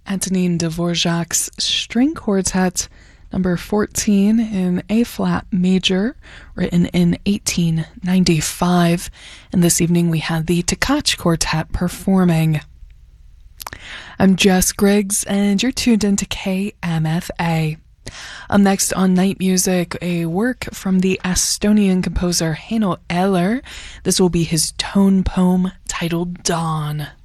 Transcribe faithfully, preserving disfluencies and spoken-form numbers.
Antonin Dvorak's String Quartet number fourteen in A-flat major, written in eighteen ninety-five. And this evening we had the Tkach Quartet performing. I'm Jess Griggs, and you're tuned into K M F A. Up next on Night Music, a work from the Estonian composer Heino Eller. This will be his tone poem titled Dawn.